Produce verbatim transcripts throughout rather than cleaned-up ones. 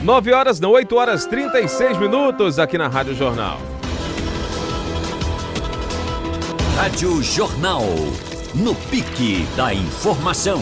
nove horas, não, oito horas, trinta e seis minutos aqui na Rádio Jornal. Rádio Jornal, no pique da informação.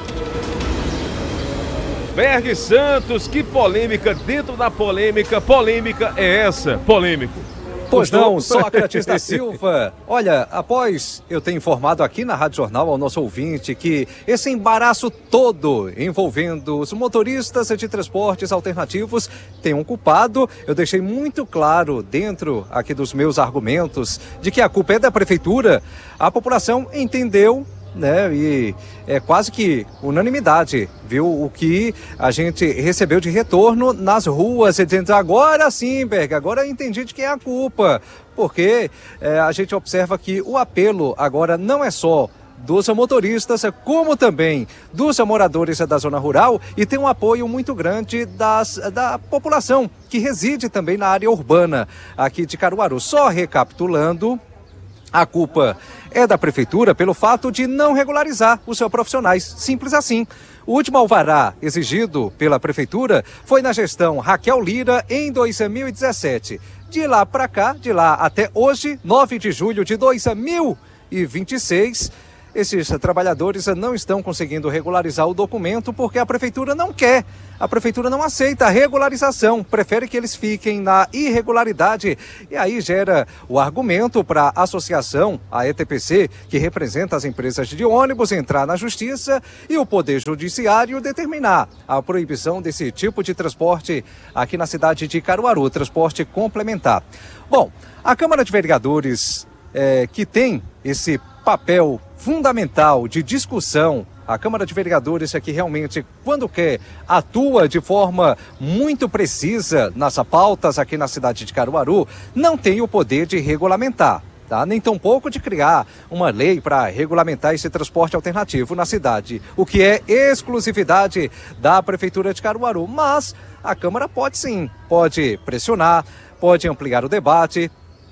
Berg Santos, que polêmica dentro da polêmica. Polêmica é essa, polêmico. Pois não, Sócrates da Silva. Olha, após eu ter informado aqui na Rádio Jornal ao nosso ouvinte que esse embaraço todo envolvendo os motoristas de transportes alternativos tem um culpado, eu deixei muito claro dentro aqui dos meus argumentos de que a culpa é da prefeitura. A população entendeu, né, e é quase que unanimidade, viu, o que a gente recebeu de retorno nas ruas, dizendo, agora sim, Berg, agora eu entendi de quem é a culpa, porque é, a gente observa que o apelo agora não é só dos motoristas, como também dos moradores da zona rural, e tem um apoio muito grande das, da população que reside também na área urbana aqui de Caruaru. Só recapitulando, a culpa é da prefeitura pelo fato de não regularizar os seus profissionais, simples assim. O último alvará exigido pela prefeitura foi na gestão Raquel Lira em dois mil e dezessete. De lá para cá, de lá até hoje, nove de julho de dois mil e vinte e seis, esses trabalhadores não estão conseguindo regularizar o documento porque a prefeitura não quer. A prefeitura não aceita a regularização, prefere que eles fiquem na irregularidade. E aí gera o argumento para a associação, a E T P C, que representa as empresas de ônibus, entrar na justiça e o Poder Judiciário determinar a proibição desse tipo de transporte aqui na cidade de Caruaru, transporte complementar. Bom, a Câmara de Vereadores, é, que tem esse papel fundamental de discussão, a Câmara de Vereadores é que realmente, quando quer, atua de forma muito precisa nas pautas aqui na cidade de Caruaru, não tem o poder de regulamentar, tá? Nem tampouco de criar uma lei para regulamentar esse transporte alternativo na cidade, o que é exclusividade da Prefeitura de Caruaru. Mas a Câmara pode sim, pode pressionar, pode ampliar o debate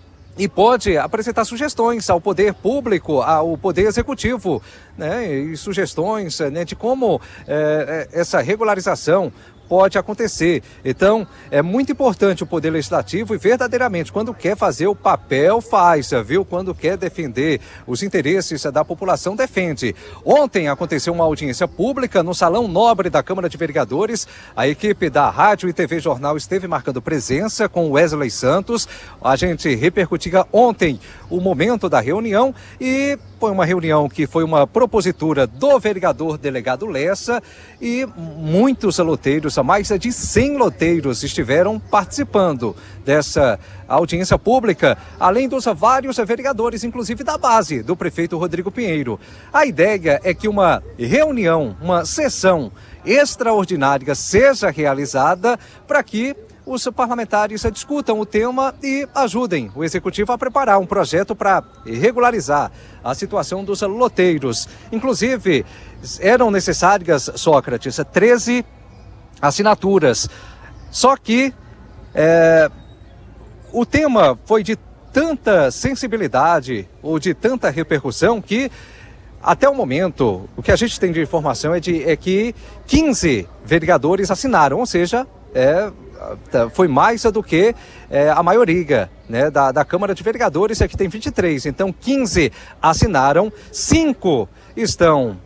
e pode apresentar sugestões ao poder público, ao poder executivo, né, e sugestões, né, de como é, essa regularização pode acontecer. Então, é muito importante o Poder Legislativo e verdadeiramente, quando quer fazer o papel, faz, viu? Quando quer defender os interesses da população, defende. Ontem aconteceu uma audiência pública no Salão Nobre da Câmara de Vereadores. A equipe da Rádio e T V Jornal esteve marcando presença com Wesley Santos. A gente repercutia ontem o momento da reunião e foi uma reunião que foi uma propositura do vereador delegado Lessa e muitos loteiros, mais de cem loteiros estiveram participando dessa audiência pública, além dos vários vereadores, inclusive da base do prefeito Rodrigo Pinheiro. A ideia é que uma reunião, uma sessão extraordinária seja realizada para que os parlamentares discutam o tema e ajudem o executivo a preparar um projeto para regularizar a situação dos loteiros. Inclusive, eram necessárias, Sócrates, treze assinaturas. Só que é, o tema foi de tanta sensibilidade ou de tanta repercussão que, até o momento, o que a gente tem de informação é, de, é que quinze vereadores assinaram, ou seja, é, foi mais do que é, a maioria, né, da, da Câmara de Vereadores, é que tem vinte e três. Então, quinze assinaram, cinco estão